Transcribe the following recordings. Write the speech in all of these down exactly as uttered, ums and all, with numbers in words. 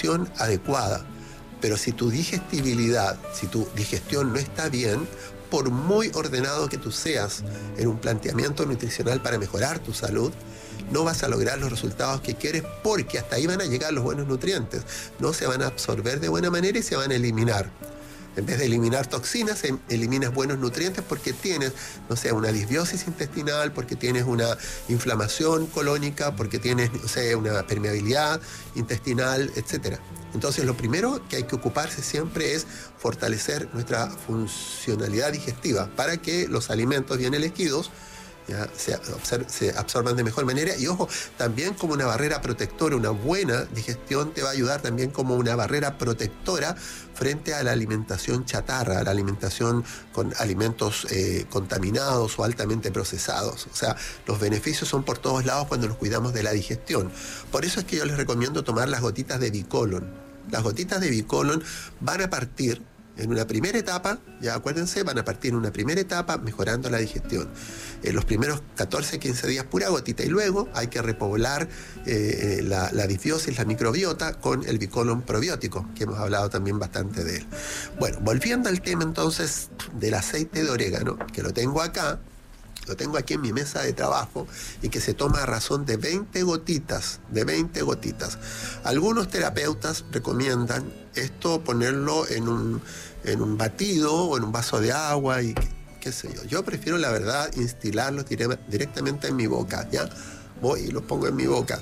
nutrición adecuada. Pero si tu digestibilidad, si tu digestión no está bien, por muy ordenado que tú seas en un planteamiento nutricional para mejorar tu salud, no vas a lograr los resultados que quieres, porque hasta ahí van a llegar los buenos nutrientes. No se van a absorber de buena manera y se van a eliminar. En vez de eliminar toxinas, eliminas buenos nutrientes porque tienes, no sé, una disbiosis intestinal, porque tienes una inflamación colónica, porque tienes, no sé, una permeabilidad intestinal, etcétera. Entonces, lo primero que hay que ocuparse siempre es fortalecer nuestra funcionalidad digestiva para que los alimentos bien elegidos ya se, se absorban de mejor manera. Y ojo, también como una barrera protectora, una buena digestión te va a ayudar también como una barrera protectora frente a la alimentación chatarra, a la alimentación con alimentos eh, contaminados o altamente procesados. O sea, los beneficios son por todos lados cuando nos cuidamos de la digestión. Por eso es que yo les recomiendo tomar las gotitas de Bicolon. Las gotitas de Bicolon van a partir en una primera etapa, ya acuérdense, van a partir en una primera etapa mejorando la digestión. En los primeros catorce a quince días pura gotita, y luego hay que repoblar eh, la, la disbiosis, la microbiota, con el Bicolon probiótico, que hemos hablado también bastante de él. Bueno, volviendo al tema entonces del aceite de orégano, que lo tengo acá, lo tengo aquí en mi mesa de trabajo, y que se toma a razón de veinte gotitas, de veinte gotitas. Algunos terapeutas recomiendan esto ponerlo en un, en un batido o en un vaso de agua y qué sé yo. Yo prefiero, la verdad, instilarlos dire- directamente en mi boca, ¿ya? Voy y los pongo en mi boca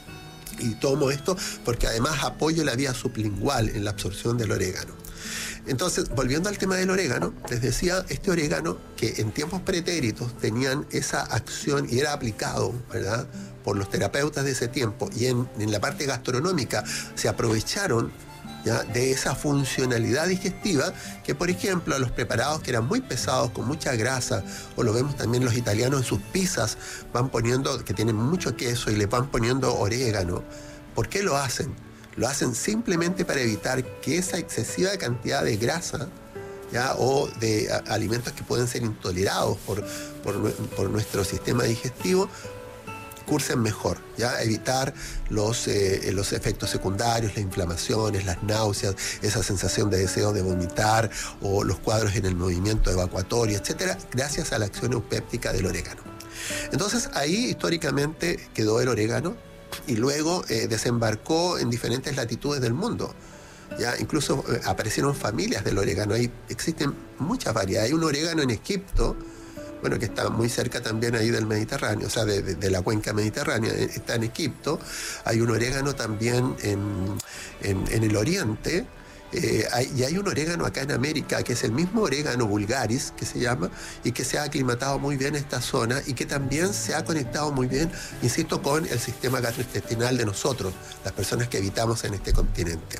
y tomo esto porque además apoyo la vía sublingual en la absorción del orégano. Entonces, volviendo al tema del orégano, les decía, este orégano que en tiempos pretéritos tenían esa acción y era aplicado, ¿verdad?, por los terapeutas de ese tiempo, y en, en la parte gastronómica se aprovecharon, ¿ya?, de esa funcionalidad digestiva que, por ejemplo, a los preparados que eran muy pesados, con mucha grasa, o lo vemos también los italianos en sus pizzas, van poniendo, que tienen mucho queso y le van poniendo orégano. ¿Por qué lo hacen? Lo hacen simplemente para evitar que esa excesiva cantidad de grasa, ¿ya?, o de a, alimentos que pueden ser intolerados por, por, por nuestro sistema digestivo, cursen mejor, ¿ya? Evitar los, eh, los efectos secundarios, las inflamaciones, las náuseas, esa sensación de deseo de vomitar, o los cuadros en el movimiento evacuatorio, etcétera, gracias a la acción eupéptica del orégano. Entonces, ahí históricamente quedó el orégano, y luego eh, desembarcó en diferentes latitudes del mundo. Ya incluso eh, aparecieron familias del orégano. Ahí existen muchas variedades. Hay un orégano en Egipto, bueno, que está muy cerca también ahí del Mediterráneo, o sea, de, de, de la cuenca mediterránea, está en Egipto. Hay un orégano también en, en, en el Oriente. Eh, hay, y hay un orégano acá en América, que es el mismo orégano vulgaris, que se llama, y que se ha aclimatado muy bien a esta zona, y que también se ha conectado muy bien, insisto, con el sistema gastrointestinal de nosotros, las personas que habitamos en este continente.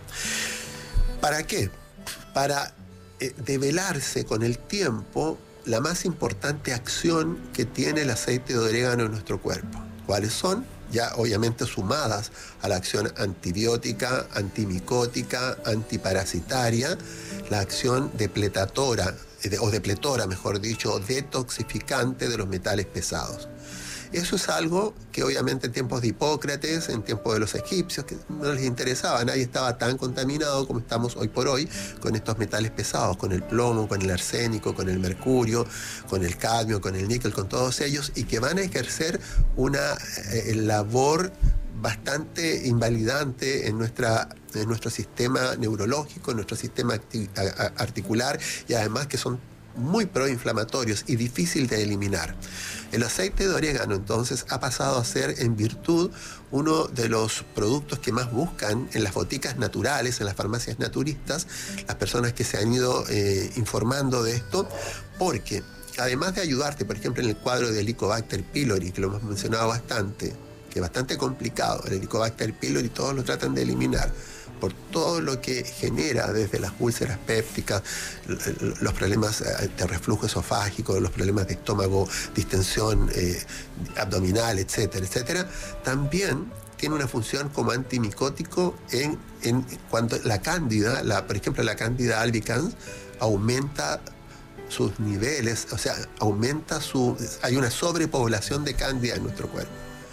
¿Para qué? Para eh, develarse con el tiempo la más importante acción que tiene el aceite de orégano en nuestro cuerpo. ¿Cuáles son? Ya obviamente sumadas a la acción antibiótica, antimicótica, antiparasitaria, la acción depletatora, o depletora, mejor dicho, detoxificante de los metales pesados. Eso es algo que obviamente en tiempos de Hipócrates, en tiempos de los egipcios, que no les interesaba, nadie estaba tan contaminado como estamos hoy por hoy con estos metales pesados, con el plomo, con el arsénico, con el mercurio, con el cadmio, con el níquel, con todos ellos, y que van a ejercer una eh, labor bastante invalidante en, nuestra, en nuestro sistema neurológico, en nuestro sistema articular, y además que son muy proinflamatorios y difícil de eliminar. El aceite de orégano entonces ha pasado a ser, en virtud, uno de los productos que más buscan en las boticas naturales, en las farmacias naturistas, las personas que se han ido eh, informando de esto, porque además de ayudarte, por ejemplo, en el cuadro del Helicobacter pylori, que lo hemos mencionado bastante, que es bastante complicado, el Helicobacter pylori todos lo tratan de eliminar, por todo lo que genera desde las úlceras pépticas, los problemas de reflujo esofágico, los problemas de estómago, distensión eh, abdominal, etcétera, etcétera. También tiene una función como antimicótico en, en cuando la cándida, la, por ejemplo, la cándida albicans aumenta sus niveles, o sea, aumenta su... hay una sobrepoblación de cándida en nuestro cuerpo.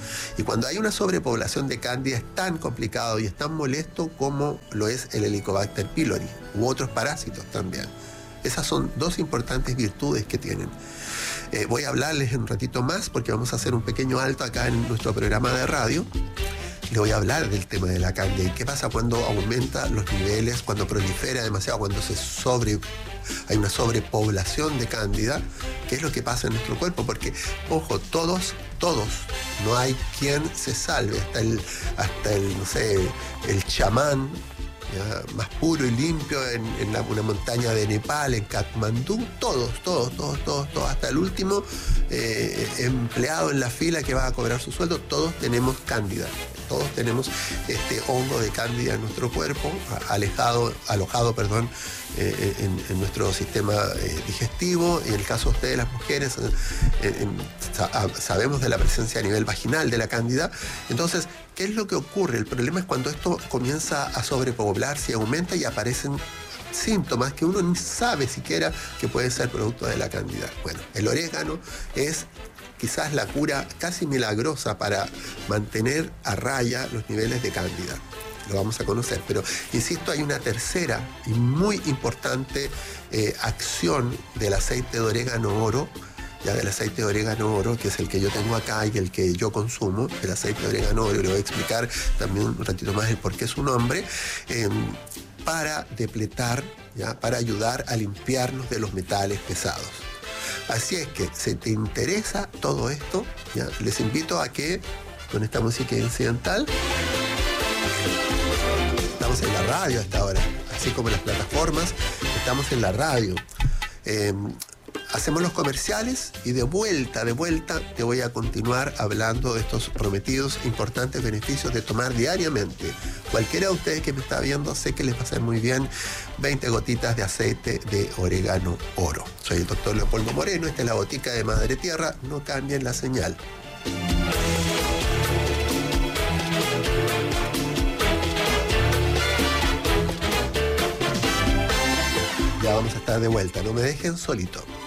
Y cuando hay una sobrepoblación de cándida es tan complicado y es tan molesto como lo es el Helicobacter pylori u otros parásitos también. Esas son dos importantes virtudes que tienen. Eh, voy a hablarles en un ratito más porque vamos a hacer un pequeño alto acá en nuestro programa de radio. Le voy a hablar del tema de la cándida y qué pasa cuando aumenta los niveles, cuando prolifera demasiado, cuando se sobre, hay una sobrepoblación de cándida, qué es lo que pasa en nuestro cuerpo, porque, ojo, todos, todos, no hay quien se salve, hasta el, hasta el no sé, el chamán, ¿ya?, más puro y limpio en, en la, una montaña de Nepal, en Katmandú, todos, todos, todos, todos, todos, hasta el último eh, empleado en la fila que va a cobrar su sueldo, todos tenemos cándida. Todos tenemos este hongo de cándida en nuestro cuerpo, alejado, alojado, perdón, eh, en, en nuestro sistema eh, digestivo. Y en el caso de ustedes, las mujeres, eh, eh, sabemos de la presencia a nivel vaginal de la cándida. Entonces, ¿qué es lo que ocurre? El problema es cuando esto comienza a sobrepoblarse y aumenta y aparecen síntomas que uno ni sabe siquiera que puede ser producto de la cándida. Bueno, el orégano es quizás la cura casi milagrosa para mantener a raya los niveles de cándida. Lo vamos a conocer, pero insisto, hay una tercera y muy importante eh, acción del aceite de orégano oro, ya del aceite de orégano oro, que es el que yo tengo acá y el que yo consumo, el aceite de orégano oro, y le voy a explicar también un ratito más el por qué su nombre, eh, para depletar, ya, para ayudar a limpiarnos de los metales pesados. Así es que, si te interesa todo esto, ¿ya?, les invito a que, con esta música incidental, estamos en la radio hasta ahora, así como en las plataformas, estamos en la radio. Eh, hacemos los comerciales y de vuelta, de vuelta, te voy a continuar hablando de estos prometidos importantes beneficios de tomar diariamente. Cualquiera de ustedes que me está viendo, sé que les va a hacer muy bien veinte gotitas de aceite de orégano oro. Soy el doctor Leopoldo Moreno, esta es la botica de Madre Tierra, no cambien la señal. Ya vamos a estar de vuelta, no me dejen solito.